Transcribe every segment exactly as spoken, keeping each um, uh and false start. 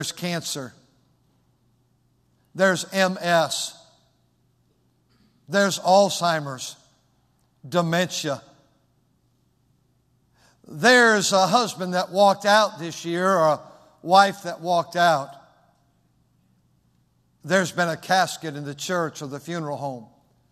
There's cancer. There's M S. There's Alzheimer's, dementia. There's a husband that walked out this year, or a wife that walked out. There's been a casket in the church or the funeral home.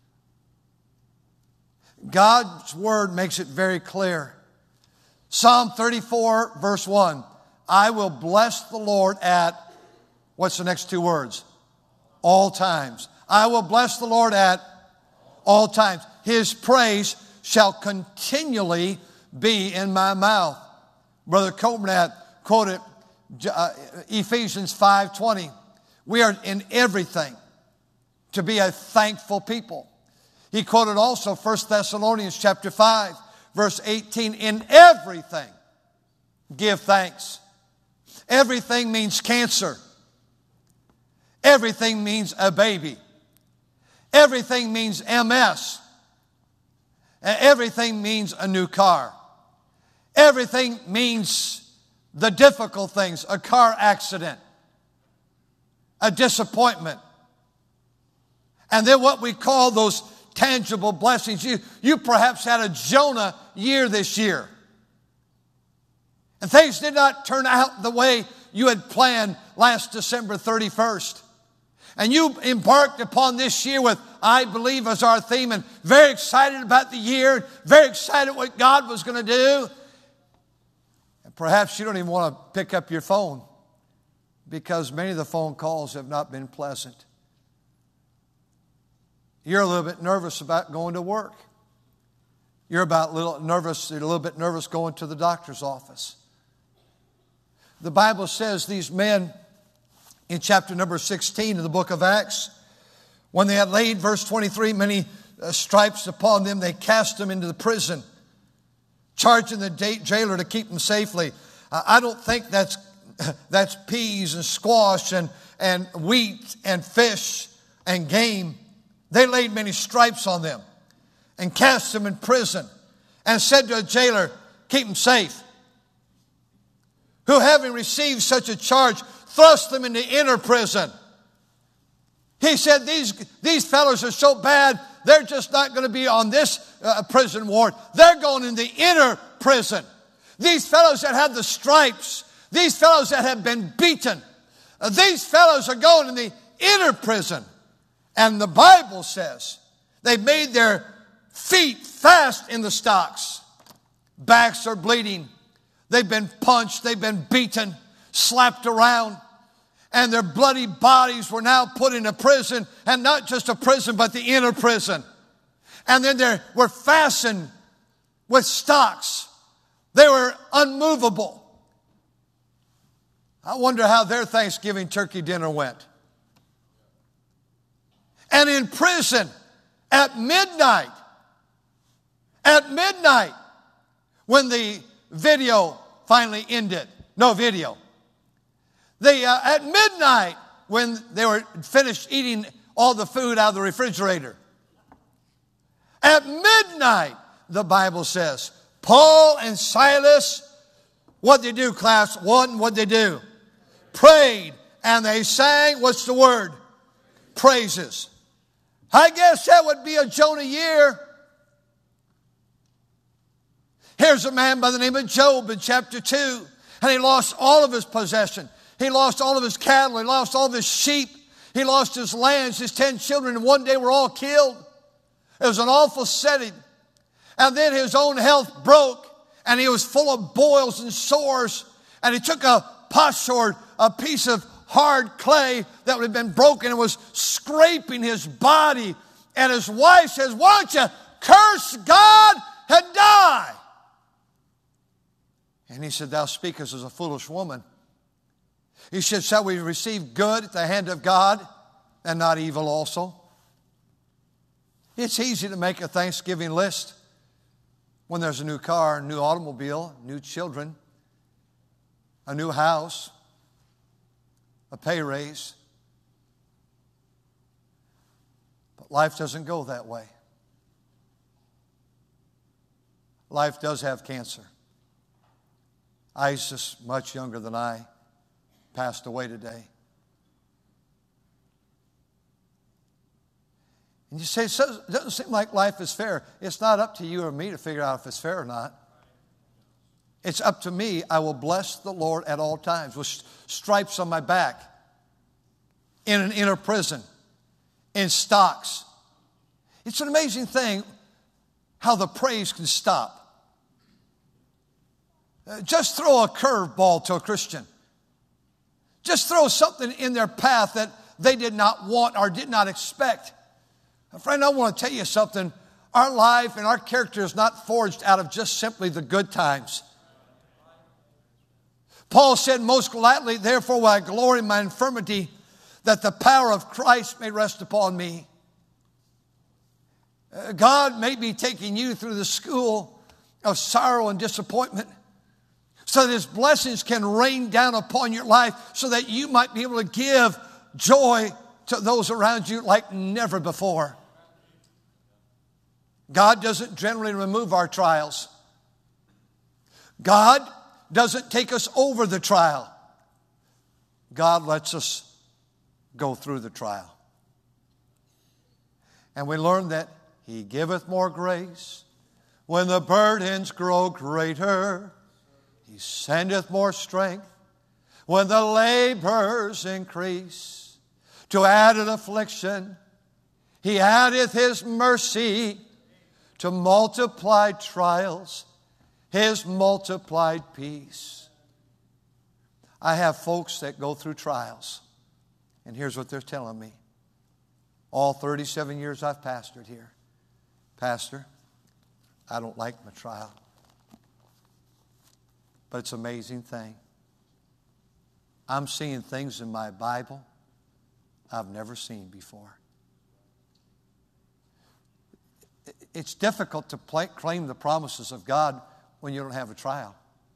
God's word makes it very clear. Psalm thirty-four, verse one. I will bless the Lord at, what's the next two words? All times. I will bless the Lord at all times. His praise shall continually be in my mouth. Brother Copenhagen quoted uh, Ephesians five twenty. We are in everything to be a thankful people. He quoted also First Thessalonians chapter five, verse eighteen. In everything, give thanks. Everything means cancer. Everything means a baby. Everything means M S. Everything means a new car. Everything means the difficult things, a car accident, a disappointment. And then what we call those tangible blessings. You, you perhaps had a Jonah year this year. And things did not turn out the way you had planned last December thirty-first. And you embarked upon this year with, I believe, as our theme, and very excited about the year, very excited what God was going to do. And perhaps you don't even want to pick up your phone because many of the phone calls have not been pleasant. You're a little bit nervous about going to work. You're about a little nervous, you're a little bit nervous going to the doctor's office. The Bible says these men in chapter number sixteen of the book of Acts, when they had laid, verse twenty-three, many uh, stripes upon them, they cast them into the prison, charging the jailer to keep them safely. Uh, I don't think that's that's peas and squash and, and wheat and fish and game. They laid many stripes on them and cast them in prison and said to a jailer, keep them safe. Who, having received such a charge, thrust them into inner prison. He said, these, these fellows are so bad, they're just not going to be on this uh, prison ward. They're going in the inner prison. These fellows that had the stripes, these fellows that have been beaten, uh, these fellows are going in the inner prison. And the Bible says they made their feet fast in the stocks. Backs are bleeding. They've been punched. They've been beaten, slapped around. And their bloody bodies were now put in a prison. And not just a prison, but the inner prison. And then they were fastened with stocks. They were unmovable. I wonder how their Thanksgiving turkey dinner went. And in prison, at midnight, at midnight, when the video finally ended, no video, they, uh, at midnight, when they were finished eating all the food out of the refrigerator, at midnight, the Bible says, Paul and Silas, what'd they do, class? One, what'd they do? Prayed, and they sang, what's the word? Praises. I guess that would be a Jonah year. Here's a man by the name of Job in chapter two. And he lost all of his possession. He lost all of his cattle. He lost all of his sheep. He lost his lands. His ten children in one day were all killed. It was an awful setting. And then his own health broke. And he was full of boils and sores. And he took a potsherd, a piece of hard clay that had been broken and was scraping his body. And his wife says, why don't you curse God and die? And he said, thou speakest as a foolish woman. He said, shall we receive good at the hand of God and not evil also? It's easy to make a Thanksgiving list when there's a new car, a new automobile, new children, a new house, a pay raise. But life doesn't go that way. Life does have cancer. Isis, much younger than I, passed away today. And you say, it doesn't seem like life is fair. It's not up to you or me to figure out if it's fair or not. It's up to me. I will bless the Lord at all times with stripes on my back, in an inner prison, in stocks. It's an amazing thing how the praise can stop. Uh, just throw a curveball to a Christian. Just throw something in their path that they did not want or did not expect. Friend, I want to tell you something. Our life and our character is not forged out of just simply the good times. Paul said, most gladly, therefore, will I glory in my infirmity, that the power of Christ may rest upon me. Uh, God may be taking you through the school of sorrow and disappointment so that His blessings can rain down upon your life so that you might be able to give joy to those around you like never before. God doesn't generally remove our trials. God doesn't take us over the trial. God lets us go through the trial. And we learn that He giveth more grace when the burdens grow greater. He sendeth more strength when the labors increase. To added affliction, He addeth His mercy. To multiplied trials, His multiplied peace. I have folks that go through trials, and here's what they're telling me. All thirty-seven years I've pastored here. Pastor, I don't like my trial. But it's an amazing thing. I'm seeing things in my Bible I've never seen before. It's difficult to play, claim the promises of God when you don't have a trial.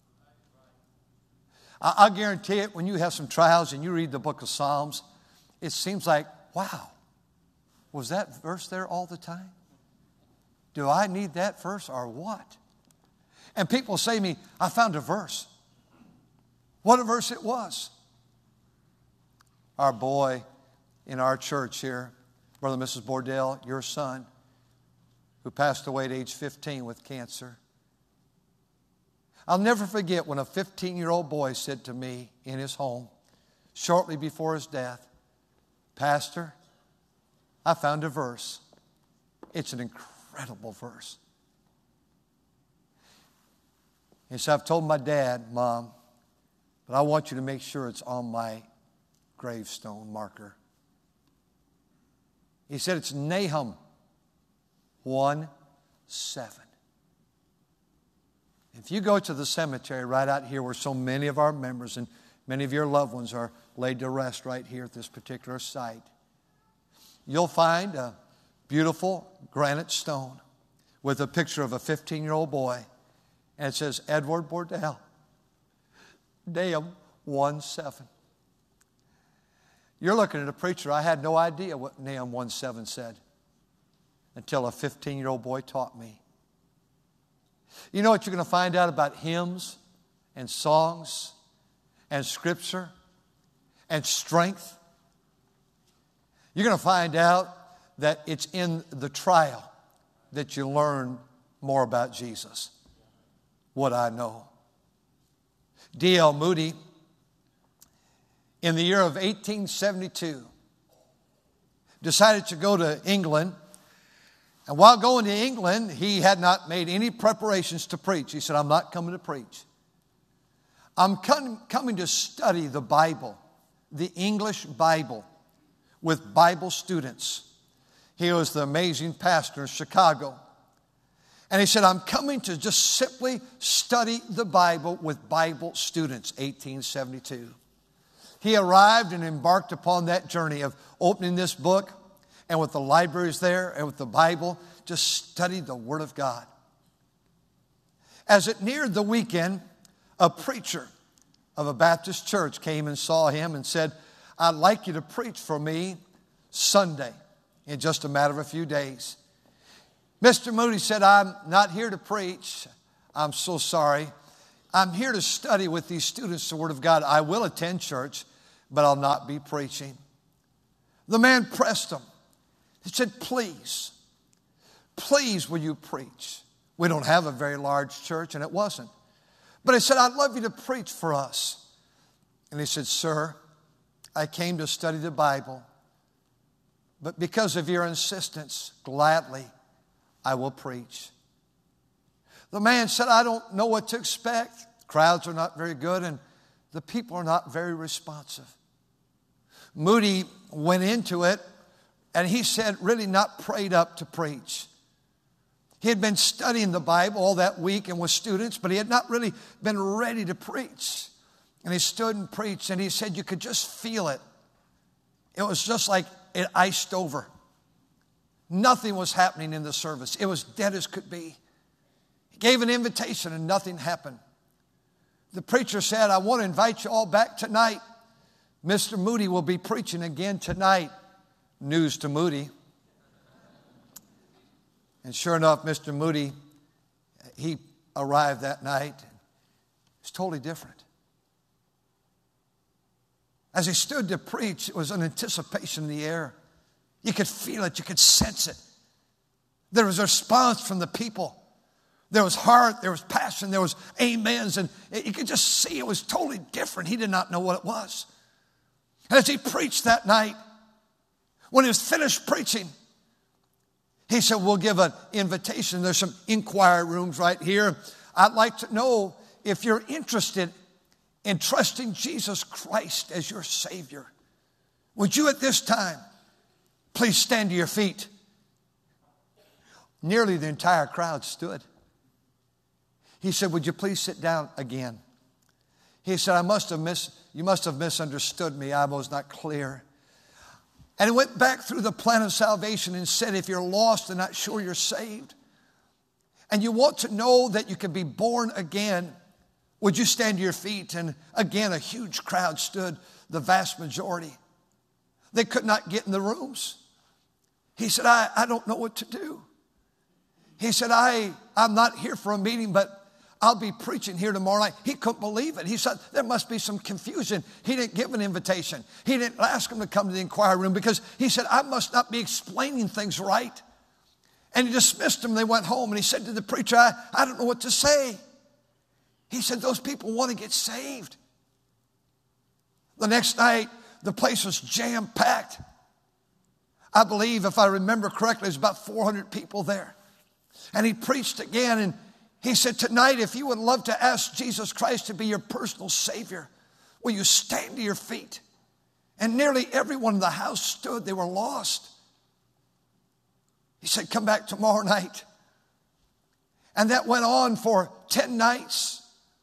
I, I guarantee it, when you have some trials and you read the book of Psalms, it seems like, wow, was that verse there all the time? Do I need that verse or what? And people say to me, I found a verse. What a verse it was. Our boy in our church here, Brother and Missus Bordell, your son, who passed away at age fifteen with cancer. I'll never forget when a fifteen-year-old boy said to me in his home, shortly before his death, Pastor, I found a verse. It's an incredible verse. He said, I've told my dad, Mom, but I want you to make sure it's on my gravestone marker. He said, it's Nahum one seven. If you go to the cemetery right out here where so many of our members and many of your loved ones are laid to rest right here at this particular site, you'll find a beautiful granite stone with a picture of a fifteen-year-old boy, and it says Edward Bordell, Nahum one seven. You're looking at a preacher. I had no idea what Nahum one seven said until a fifteen-year-old boy taught me. You know what you're going to find out about hymns and songs and scripture and strength? You're going to find out that it's in the trial that you learn more about Jesus. What I know. D L Moody, in the year of eighteen seventy-two, decided to go to England. And while going to England, he had not made any preparations to preach. He said, I'm not coming to preach. I'm com- coming to study the Bible, the English Bible, with Bible students. He was the amazing pastor in Chicago. And he said, I'm coming to just simply study the Bible with Bible students, eighteen seventy-two. He arrived and embarked upon that journey of opening this book, and with the libraries there and with the Bible, just studied the Word of God. As it neared the weekend, a preacher of a Baptist church came and saw him and said, I'd like you to preach for me Sunday in just a matter of a few days. Mister Moody said, I'm not here to preach. I'm so sorry. I'm here to study with these students the Word of God. I will attend church, but I'll not be preaching. The man pressed him. He said, please, please will you preach? We don't have a very large church, and it wasn't. But he said, I'd love you to preach for us. And he said, sir, I came to study the Bible, but because of your insistence, gladly I will preach. The man said, I don't know what to expect. Crowds are not very good, and the people are not very responsive. Moody went into it, and he said, really not prayed up to preach. He had been studying the Bible all that week and with students, but he had not really been ready to preach. And he stood and preached, and he said you could just feel it. It was just like it iced over. Nothing was happening in the service. It was dead as could be. He gave an invitation, and nothing happened. The preacher said, I want to invite you all back tonight. Mister Moody will be preaching again tonight. News to Moody. And sure enough, Mister Moody, he arrived that night. It was totally different. As he stood to preach, it was an anticipation in the air. You could feel it. You could sense it. There was a response from the people. There was heart. There was passion. There was amens. And you could just see it was totally different. He did not know what it was. And as he preached that night, when he was finished preaching, he said, we'll give an invitation. There's some inquiry rooms right here. I'd like to know if you're interested in trusting Jesus Christ as your Savior. Would you at this time please stand to your feet? Nearly the entire crowd stood. He said, would you please sit down again? He said, I must have mis- you must have misunderstood me. I was not clear. And he went back through the plan of salvation and said, if you're lost and not sure you're saved, and you want to know that you can be born again, would you stand to your feet? And again, a huge crowd stood, the vast majority. They could not get in the rooms. He said, I, I don't know what to do. He said, I, I'm not here for a meeting, but I'll be preaching here tomorrow night. He couldn't believe it. He said, there must be some confusion. He didn't give an invitation. He didn't ask him to come to the inquiry room because he said, I must not be explaining things right. And he dismissed them. They went home, and he said to the preacher, I, I don't know what to say. He said, those people want to get saved. The next night, the place was jam-packed. I believe, if I remember correctly, there's about four hundred people there. And he preached again, and he said, tonight, if you would love to ask Jesus Christ to be your personal Savior, will you stand to your feet? And nearly everyone in the house stood. They were lost. He said, come back tomorrow night. And that went on for ten nights.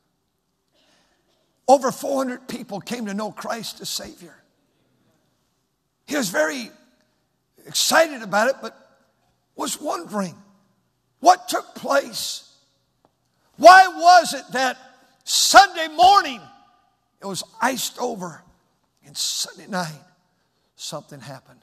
Over four hundred people came to know Christ as Savior. He was very excited about it, but was wondering what took place. Why was it that Sunday morning it was iced over, and Sunday night something happened?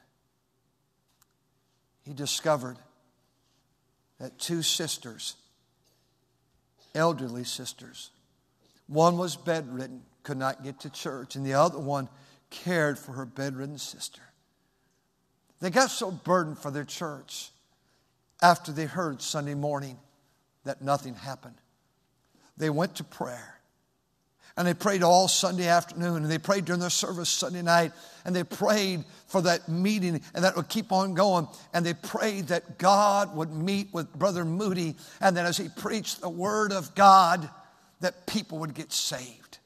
He discovered that two sisters, elderly sisters, one was bedridden, could not get to church, and the other one cared for her bedridden sister. They got so burdened for their church after they heard Sunday morning that nothing happened. They went to prayer. And they prayed all Sunday afternoon. And they prayed during their service Sunday night. And they prayed for that meeting. And that would keep on going. And they prayed that God would meet with Brother Moody. And that as he preached the Word of God, that people would get saved.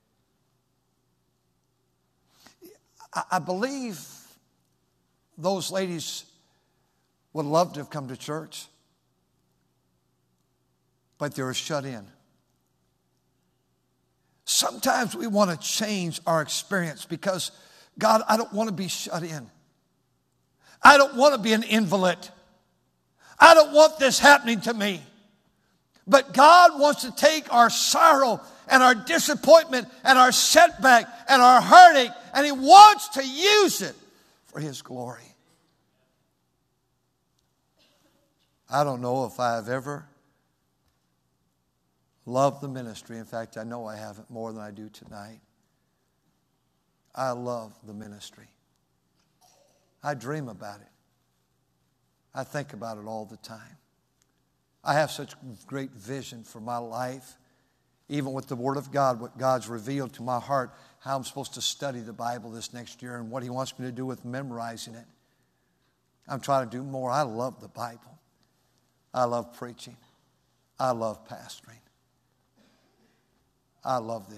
I believe those ladies would love to have come to church. But they were shut in. Sometimes we want to change our experience because, God, I don't want to be shut in. I don't want to be an invalid. I don't want this happening to me. But God wants to take our sorrow and our disappointment and our setback and our heartache, and He wants to use it for His glory. I don't know if I've ever Love the ministry. In fact, I know I haven't more than I do tonight. I love the ministry. I dream about it. I think about it all the time. I have such great vision for my life, even with the Word of God, what God's revealed to my heart, how I'm supposed to study the Bible this next year and what He wants me to do with memorizing it. I'm trying to do more. I love the Bible. I love preaching. I love pastoring. I love this.